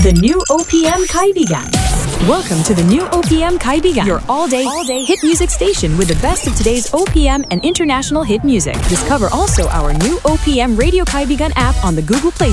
The new OPM Kaibigan. Welcome to the new OPM Kaibigan, your all-day hit music station with the best of today's OPM and international hit music. Discover also our new OPM Radio Kaibigan app on the Google Play